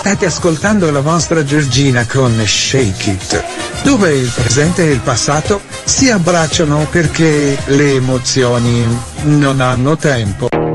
State ascoltando la vostra Giorgina con Shake It, dove il presente e il passato si abbracciano perché le emozioni non hanno tempo.